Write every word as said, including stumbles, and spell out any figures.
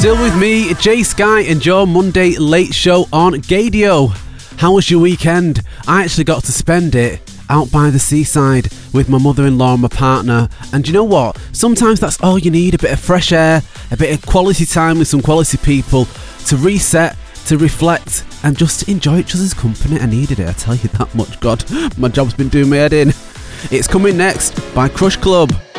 Still with me, Jay Sky and your Monday Late Show on Gadio. How was your weekend? I actually got to spend it out by the seaside with my mother-in-law and my partner. And you know what? Sometimes that's all you need, a bit of fresh air, a bit of quality time with some quality people to reset, to reflect and just to enjoy each other's company. I needed it, I tell you that much. God, my job's been doing my head in. It's coming next by Crush Club.